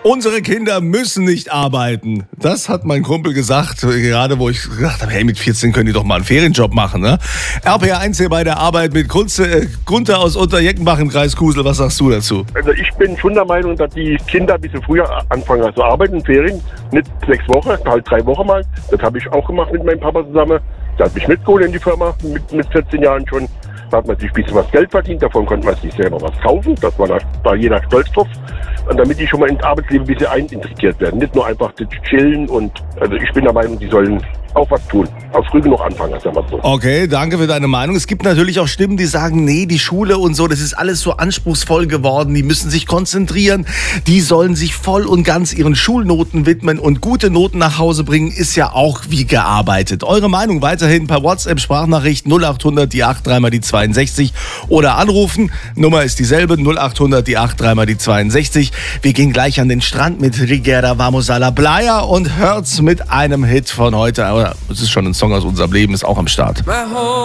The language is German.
Unsere Kinder müssen nicht arbeiten. Das hat mein Kumpel gesagt, gerade wo ich gedacht habe, hey, mit 14 können die doch mal einen Ferienjob machen, ne? RPR1 hier bei der Arbeit mit Gunther aus Unterjeckenbach im Kreis Kusel. Was sagst du dazu? Also ich bin schon der Meinung, dass die Kinder ein bisschen früher anfangen zu arbeiten, in Ferien. Nicht 6 Wochen, halt 3 Wochen mal. Das habe ich auch gemacht mit meinem Papa zusammen. Der hat mich mitgeholt in die Firma mit 14 Jahren schon. Da hat man sich ein bisschen was Geld verdient, davon konnte man sich selber was kaufen. Das war da jeder stolz drauf. Und damit die schon mal ins Arbeitsleben ein bisschen einintegriert werden. Nicht nur einfach das chillen und, also ich bin der Meinung, die sollen auch was tun. Auch früh genug anfangen, sagen wir so. Okay, danke für deine Meinung. Es gibt natürlich auch Stimmen, die sagen, nee, die Schule und so, das ist alles so anspruchsvoll geworden. Die müssen sich konzentrieren. Die sollen sich voll und ganz ihren Schulnoten widmen und gute Noten nach Hause bringen, ist ja auch wie gearbeitet. Eure Meinung weiterhin per WhatsApp-Sprachnachricht 0800 die 8 3 mal die 62 oder anrufen. Nummer ist dieselbe, 0800 die 8 3 mal die 62. Wir gehen gleich an den Strand mit Rigera Vamos a la Playa und hört's mit einem Hit von heute. Es ist schon ein Song aus unserem Leben, ist auch am Start.